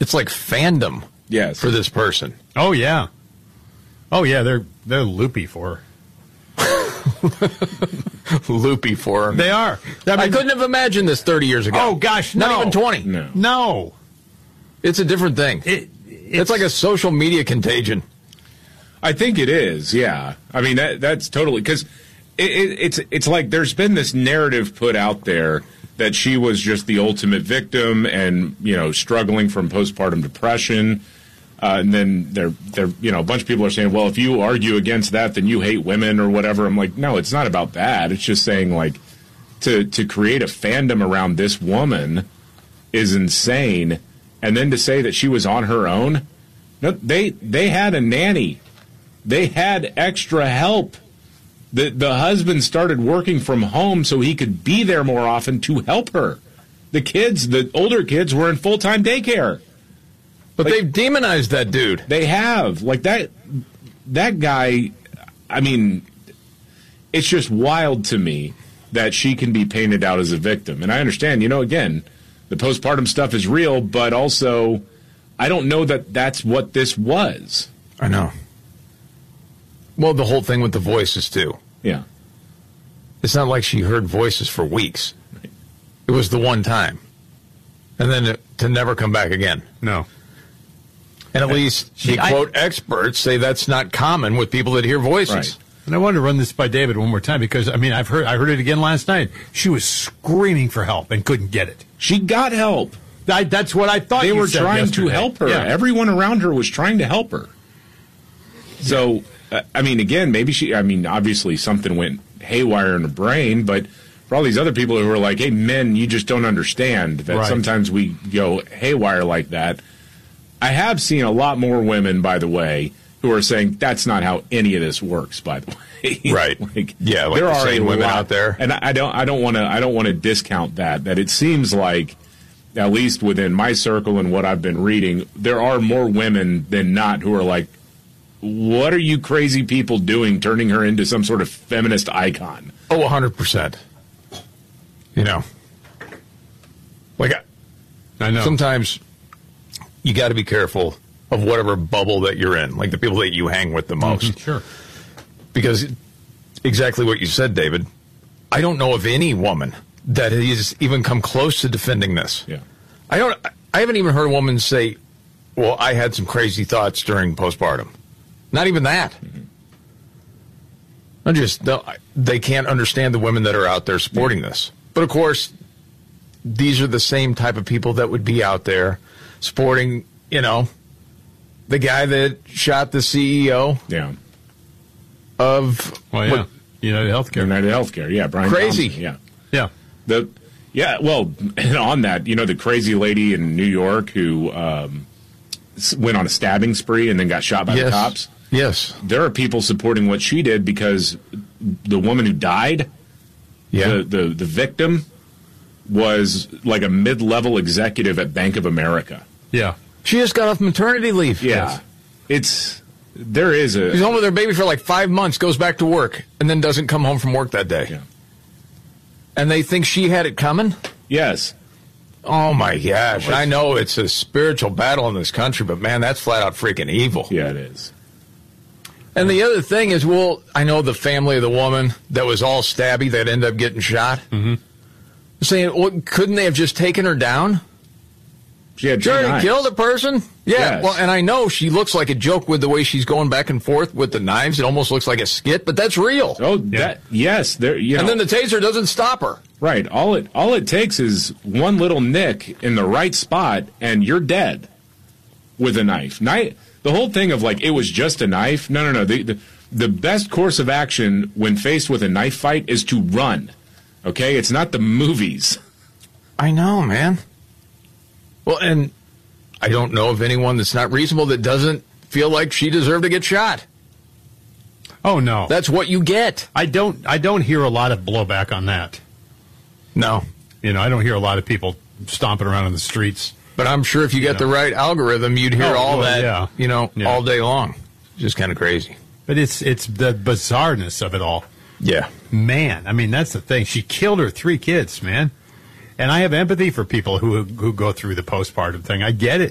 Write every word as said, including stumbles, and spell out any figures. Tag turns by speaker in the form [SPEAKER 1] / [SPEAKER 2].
[SPEAKER 1] it's like fandom
[SPEAKER 2] yes.
[SPEAKER 1] for this person.
[SPEAKER 3] Oh, yeah. Oh, yeah, they're they're loopy for her.
[SPEAKER 1] Loopy for her.
[SPEAKER 3] They are.
[SPEAKER 1] I, mean, I couldn't have imagined this thirty years ago.
[SPEAKER 3] Oh, gosh, no.
[SPEAKER 1] Not even twenty.
[SPEAKER 2] No.
[SPEAKER 3] No.
[SPEAKER 1] It's a different thing.
[SPEAKER 3] It,
[SPEAKER 1] it's,
[SPEAKER 3] it's
[SPEAKER 1] like a social media contagion.
[SPEAKER 2] I think it is, yeah. I mean, that, that's totally, because it, it, it's it's like there's been this narrative put out there that she was just the ultimate victim and, you know, struggling from postpartum depression. Uh, and then they're, they're, you know, a bunch of people are saying, well, if you argue against that, then you hate women or whatever. I'm like, no, it's not about that. It's just saying, like, to to create a fandom around this woman is insane. And then to say that she was on her own, no, they they had a nanny. They had extra help. The the husband started working from home so he could be there more often to help her. The kids, the older kids, were in full-time daycare.
[SPEAKER 1] But
[SPEAKER 2] like,
[SPEAKER 1] they've demonized that dude.
[SPEAKER 2] They have. Like, that that guy, I mean, it's just wild to me that she can be painted out as a victim. And I understand, you know, again, the postpartum stuff is real, but also I don't know that that's what this was.
[SPEAKER 1] I know. Well, the whole thing with the voices, too.
[SPEAKER 2] Yeah.
[SPEAKER 1] It's not like she heard voices for weeks. It was the one time. And then to never come back again.
[SPEAKER 3] No.
[SPEAKER 1] And at least the
[SPEAKER 3] I,
[SPEAKER 1] quote experts say that's not common with people that hear voices.
[SPEAKER 2] Right.
[SPEAKER 3] And I wanted to run this by David one more time because, I mean, I've heard I heard it again last night. She was screaming for help and couldn't get it.
[SPEAKER 2] She got help.
[SPEAKER 3] I, that's what I thought
[SPEAKER 2] They
[SPEAKER 3] you
[SPEAKER 2] were
[SPEAKER 3] said
[SPEAKER 2] trying
[SPEAKER 3] yesterday.
[SPEAKER 2] to help her.
[SPEAKER 3] Yeah.
[SPEAKER 2] Everyone around her was trying to help her. So, uh, I mean, again, maybe she, I mean, obviously something went haywire in her brain, but for all these other people who are like, hey, men, you just don't understand that
[SPEAKER 3] right.
[SPEAKER 2] sometimes we go haywire like that. I have seen a lot more women, by the way, who are saying that's not how any of this works, by the way.
[SPEAKER 1] Right.
[SPEAKER 2] like,
[SPEAKER 1] yeah, like
[SPEAKER 2] there
[SPEAKER 1] the
[SPEAKER 2] are
[SPEAKER 1] same
[SPEAKER 2] a
[SPEAKER 1] women
[SPEAKER 2] lot,
[SPEAKER 1] out there.
[SPEAKER 2] and I don't I don't want to I don't want to discount that that it seems like, at least within my circle and what I've been reading, there are more women than not who are like, what are you crazy people doing, turning her into some sort of feminist icon?
[SPEAKER 1] Oh, one hundred percent. You know. Like,
[SPEAKER 3] I know.
[SPEAKER 1] Sometimes you got to be careful of whatever bubble that you're in, like the people that you hang with the most.
[SPEAKER 3] Mm-hmm. Sure.
[SPEAKER 1] Because exactly what you said, David, I don't know of any woman that has even come close to defending this.
[SPEAKER 2] Yeah.
[SPEAKER 1] I don't. I haven't even heard a woman say, well, I had some crazy thoughts during postpartum. Not even that. Mm-hmm. I just, they can't understand the women that are out there supporting yeah. this. But, of course, these are the same type of people that would be out there supporting, you know, the guy that shot the C E O
[SPEAKER 2] yeah.
[SPEAKER 1] of
[SPEAKER 3] well, yeah.
[SPEAKER 1] what,
[SPEAKER 3] United Healthcare.
[SPEAKER 2] United Healthcare, yeah. Brian
[SPEAKER 1] Crazy.
[SPEAKER 2] Thompson, yeah.
[SPEAKER 3] Yeah.
[SPEAKER 2] The Yeah, well, and on that, you know, the crazy lady in New York who um, went on a stabbing spree and then got shot by
[SPEAKER 1] yes.
[SPEAKER 2] the cops?
[SPEAKER 1] Yes.
[SPEAKER 2] There are people supporting what she did because the woman who died,
[SPEAKER 1] yeah.
[SPEAKER 2] the, the, the victim, was like a mid-level executive at Bank of America.
[SPEAKER 3] Yeah.
[SPEAKER 1] She just got off maternity leave.
[SPEAKER 2] Yeah.
[SPEAKER 1] Yes.
[SPEAKER 2] It's, there is a...
[SPEAKER 1] She's home with her baby for like five months, goes back to work, and then doesn't come home from work that day.
[SPEAKER 2] Yeah.
[SPEAKER 1] And they think she had it coming?
[SPEAKER 2] Yes.
[SPEAKER 1] Oh, my gosh. I know it's a spiritual battle in this country, but, man, that's flat out freaking evil.
[SPEAKER 2] Yeah, it is.
[SPEAKER 1] And the other thing is, well, I know the family of the woman that was all stabby that ended up getting shot.
[SPEAKER 3] Mm-hmm.
[SPEAKER 1] Saying, well, couldn't they have just taken her down?
[SPEAKER 2] She had
[SPEAKER 1] She already killed a person? Yeah.
[SPEAKER 2] Yes.
[SPEAKER 1] Well, and I know she looks like a joke with the way she's going back and forth with the knives. It almost looks like a skit, but that's real.
[SPEAKER 2] Oh, that yes. There. You
[SPEAKER 1] and
[SPEAKER 2] know,
[SPEAKER 1] then the taser doesn't stop her.
[SPEAKER 2] Right. All it all it takes is one little nick in the right spot, and you're dead with a knife. Knife. The whole thing of like it was just a knife. No, no, no. The, the the best course of action when faced with a knife fight is to run. Okay, it's not the movies.
[SPEAKER 1] I know, man. Well, and I don't know of anyone that's not reasonable that doesn't feel like she deserved to get shot.
[SPEAKER 3] Oh no,
[SPEAKER 1] that's what you get.
[SPEAKER 3] I don't. I don't hear a lot of blowback on that.
[SPEAKER 1] No,
[SPEAKER 3] you know, I don't hear a lot of people stomping around in the streets.
[SPEAKER 1] But I'm sure if you got you know. the right algorithm, you'd hear
[SPEAKER 3] oh,
[SPEAKER 1] all
[SPEAKER 3] well,
[SPEAKER 1] that,
[SPEAKER 3] yeah.
[SPEAKER 1] you know,
[SPEAKER 3] yeah.
[SPEAKER 1] all day long. Just kind of crazy.
[SPEAKER 3] But it's it's the bizarreness of it all.
[SPEAKER 1] Yeah.
[SPEAKER 3] Man, I mean, that's the thing. She killed her three kids, man. And I have empathy for people who who go through the postpartum thing. I get it.